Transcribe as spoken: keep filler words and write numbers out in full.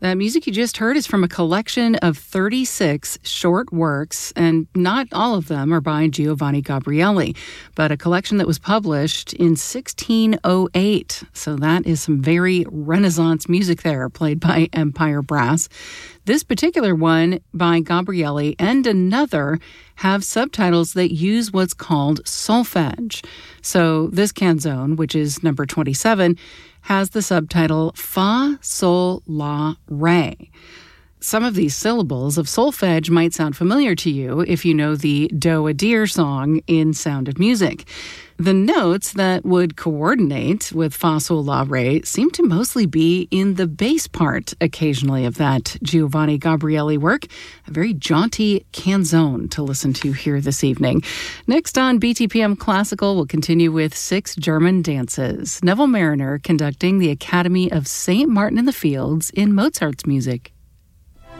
The music you just heard is from a collection of thirty-six short works, and not all of them are by Giovanni Gabrieli, but a collection that was published in sixteen oh eight. So that is some very Renaissance music there, played by Empire Brass. This particular one by Gabrieli and another have subtitles that use what's called solfege. So this canzone, which is number twenty-seven, has the subtitle Fa, Sol, La, Re. Some of these syllables of solfege might sound familiar to you if you know the Do-A-Deer song in Sound of Music. The notes that would coordinate with Fa, Sol, La, Re seem to mostly be in the bass part occasionally of that Giovanni Gabrieli work. A very jaunty canzone to listen to here this evening. Next on B T P M Classical, we'll continue with six German dances. Neville Marriner conducting the Academy of Saint Martin in the Fields in Mozart's music.